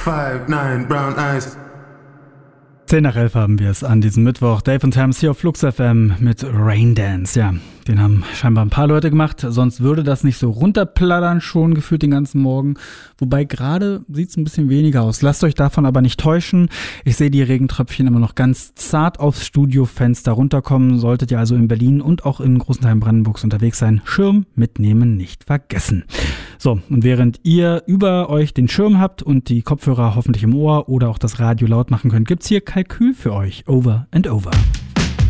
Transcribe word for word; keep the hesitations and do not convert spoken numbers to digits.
five, nine, brown eyes. zehn nach elf haben wir es an diesem Mittwoch. Dave und Tams hier auf Flux F M mit Rain Dance. Ja, den haben scheinbar ein paar Leute gemacht. Sonst würde das nicht so runterplattern schon gefühlt den ganzen Morgen. Wobei gerade sieht es ein bisschen weniger aus. Lasst euch davon aber nicht täuschen. Ich sehe die Regentröpfchen immer noch ganz zart aufs Studiofenster runterkommen. Solltet ihr also in Berlin und auch in großen Teilen Brandenburgs unterwegs sein, Schirm mitnehmen nicht vergessen. So, und während ihr über euch den Schirm habt und die Kopfhörer hoffentlich im Ohr oder auch das Radio laut machen könnt, gibt's hier Kalkül für euch. Over and Over.